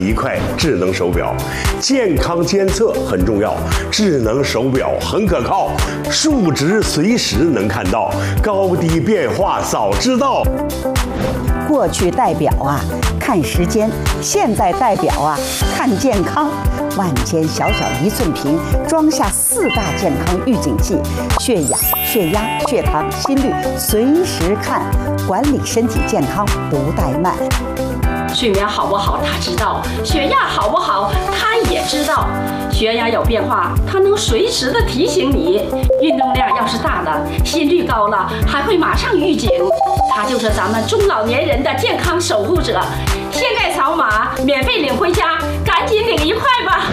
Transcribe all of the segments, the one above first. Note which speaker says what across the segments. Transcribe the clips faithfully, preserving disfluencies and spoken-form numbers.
Speaker 1: 一块智能手表，健康监测很重要，智能手表很可靠，数值随时能看到，高低变化早知道。
Speaker 2: 过去代表啊看时间，现在代表啊看健康。万千小小一寸屏，装下四大健康预警器，血氧、血压、血糖、心率随时看，管理身体健康不怠慢。
Speaker 3: 睡眠好不好他知道，血压好不好他也知道，血压有变化他能随时的提醒你，运动量要是大了，心率高了还会马上预警，他就是咱们中老年人的健康守护者。现在扫码免费领回家，赶紧领一块吧。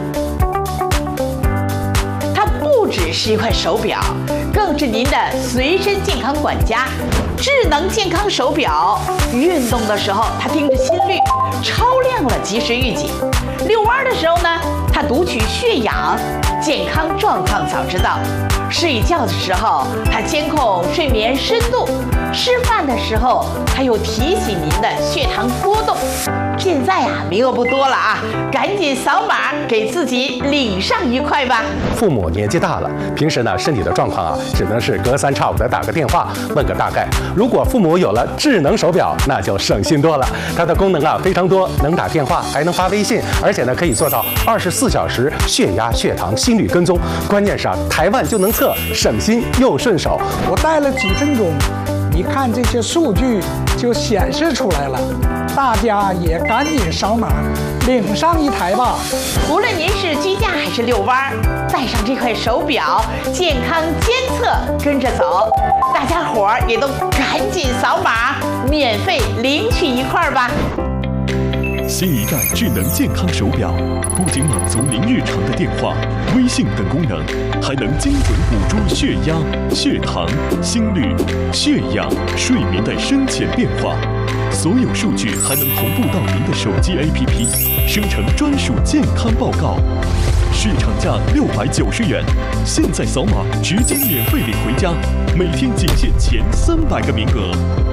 Speaker 4: 它不只是一块手表，更是您的随身健康管家。智能健康手表，运动的时候它盯着心率，超亮了及时预警；遛弯的时候呢，它读取血氧，健康状况早知道；睡觉的时候它监控睡眠深度；吃饭的时候它又提醒您的血糖波动。现在呀、啊，名额不多了啊，赶紧扫码给自己领上一块吧。
Speaker 5: 父母年纪大了，平时呢身体的状况啊，只能是隔三差五的打个电话问个大概。如果父母有了智能手表，那就省心多了。它的功能啊非常多，能打电话，还能发微信，而且呢可以做到二十四小时血压、血糖、心率跟踪。关键是啊，台湾就能测，省心又顺手。
Speaker 6: 我戴了几分钟，一看这些数据就显示出来了。大家也赶紧扫码领上一台吧。
Speaker 4: 无论您是居家还是遛弯，带上这块手表，健康监测跟着走。大家伙儿也都赶紧扫码，免费领取一块吧。
Speaker 7: 新一代智能健康手表不仅满足您日常的电话、微信等功能，还能精准捕捉血压、血糖、心率、血氧、睡眠的深浅变化。所有数据还能同步到您的手机 A P P， 生成专属健康报告。市场价六百九十元，现在扫码直接免费领回家，每天仅限前三百个名额。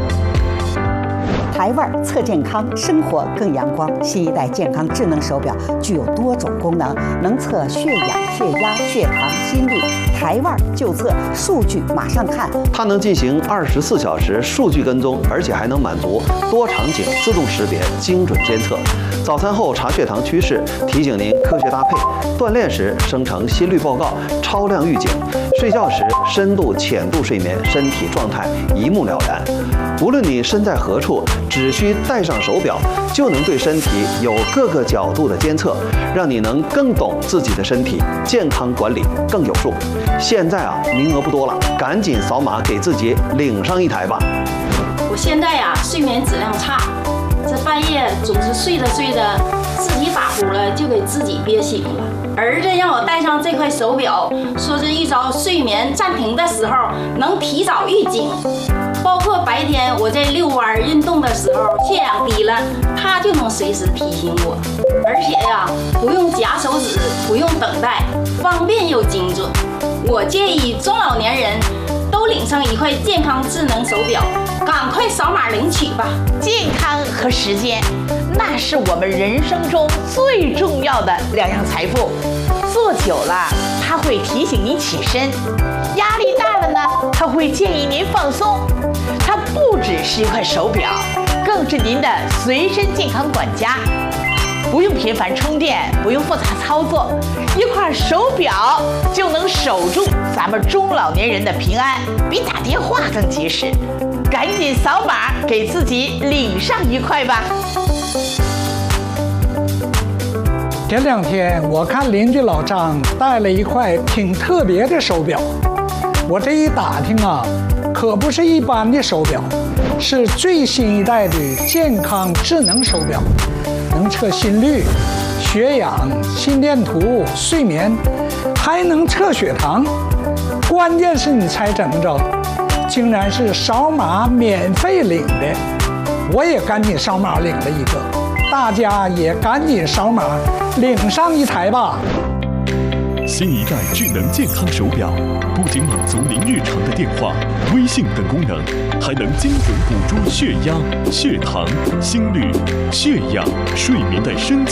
Speaker 2: 台湾测健康，生活更阳光。新一代健康智能手表具有多种功能，能测血氧、血压、血糖、心率。台湾就测，数据马上看。
Speaker 8: 它能进行二十四小时数据跟踪，而且还能满足多场景自动识别、精准监测。早餐后查血糖趋势，提醒您科学搭配；锻炼时生成心率报告、超量预警；睡觉时深度、浅度睡眠，身体状态一目了然。无论你身在何处，只需戴上手表，就能对身体有各个角度的监测，让你能更懂自己的身体，健康管理更有数。现在啊，名额不多了，赶紧扫码给自己领上一台吧。
Speaker 3: 我现在呀、啊，睡眠质量差，这半夜总是睡着睡着自己打呼了，就给自己憋醒了。儿子让我戴上这块手表，说是遇着睡眠暂停的时候能提早预警。包括白天我在遛弯运动的时候，血氧低了，它就能随时提醒我。而且呀，不用夹手指，不用等待，方便又精准。我建议中老年人都领上一块健康智能手表，赶快扫码领取吧。
Speaker 4: 健康和时间，那是我们人生中最重要的两样财富。坐久了，它会提醒您起身；压力大了呢，它会建议您放松。它不只是一块手表，更是您的随身健康管家。不用频繁充电，不用复杂操作，一块手表就能守住咱们中老年人的平安，比打电话更及时。赶紧扫码给自己领上一块吧。
Speaker 6: 前两天我看邻居老张带了一块挺特别的手表，我这一打听啊，可不是一般的手表，是最新一代的健康智能手表，能测心率、血氧、心电图、睡眠，还能测血糖。关键是你猜怎么着？竟然是扫码免费领的，我也赶紧扫码领了一个，大家也赶紧扫码领上一台吧。
Speaker 7: 新一代智能健康手表不仅满足您日常的电话、微信等功能，还能精准捕捉血压、血糖、心率、血氧、睡眠的深